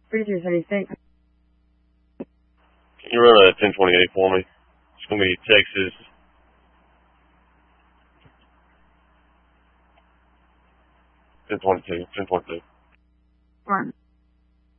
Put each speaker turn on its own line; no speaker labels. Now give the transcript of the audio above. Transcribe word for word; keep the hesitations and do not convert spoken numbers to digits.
three two thirty-six.
Can you run a ten twenty-eight for me? It's going to be Texas. ten twenty-two, ten twenty-two.
One.